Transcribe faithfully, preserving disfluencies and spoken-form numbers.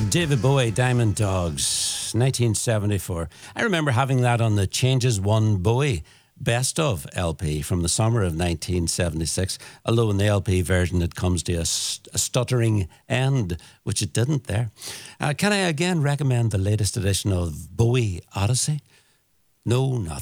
David Bowie, Diamond Dogs, nineteen seventy-four. I remember having that on the Changes One Bowie Best Of L P from the summer of nineteen seventy-six, although in the L P version it comes to a, st- a stuttering end, which it didn't there. Uh, can I again recommend the latest edition of Bowie Odyssey? No, not